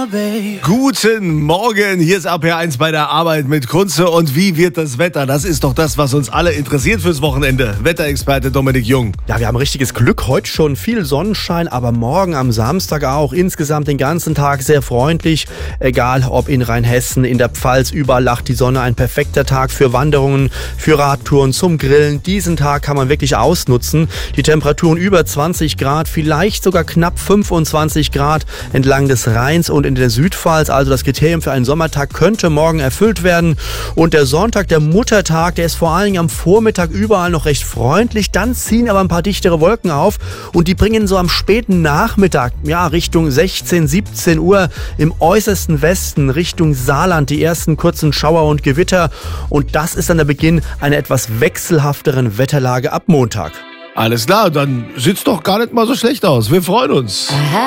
Guten Morgen, hier ist RPR1 bei der Arbeit mit Kunze. Und wie wird das Wetter? Das ist doch das, was uns alle interessiert fürs Wochenende. Wetterexperte Dominik Jung. Ja, wir haben richtiges Glück. Heute schon viel Sonnenschein, aber morgen am Samstag auch. Insgesamt den ganzen Tag sehr freundlich. Egal ob in Rheinhessen, in der Pfalz, überall lacht die Sonne. Ein perfekter Tag für Wanderungen, für Radtouren, zum Grillen. Diesen Tag kann man wirklich ausnutzen. Die Temperaturen über 20 Grad, vielleicht sogar knapp 25 Grad entlang des Rheins und in der Südpfalz. Also das Kriterium für einen Sommertag könnte morgen erfüllt werden. Und der Sonntag, der Muttertag, der ist vor allen Dingen am Vormittag überall noch recht freundlich. Dann ziehen aber ein paar dichtere Wolken auf und die bringen so am späten Nachmittag, ja, Richtung 16, 17 Uhr im äußersten Westen, Richtung Saarland, die ersten kurzen Schauer und Gewitter. Und das ist dann der Beginn einer etwas wechselhafteren Wetterlage ab Montag. Alles klar, dann sieht's doch gar nicht mal so schlecht aus. Wir freuen uns.